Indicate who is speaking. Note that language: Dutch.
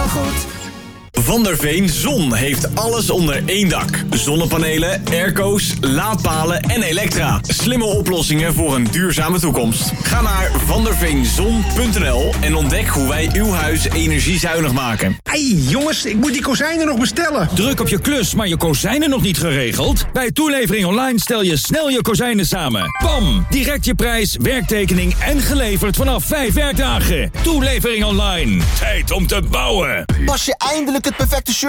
Speaker 1: goed.
Speaker 2: Van der Veen Zon heeft alles onder één dak. Zonnepanelen, airco's, laadpalen en elektra. Slimme oplossingen voor een duurzame toekomst. Ga naar vanderveenzon.nl en ontdek hoe wij uw huis energiezuinig maken.
Speaker 3: Hey jongens, ik moet die kozijnen nog bestellen.
Speaker 4: Druk op je klus, maar je kozijnen nog niet geregeld? Bij Toelevering Online stel je snel je kozijnen samen. Bam! Direct je prijs, werktekening en geleverd vanaf 5 werkdagen. Toelevering Online. Tijd om te bouwen.
Speaker 1: Pas je eindelijk het perfecte shirt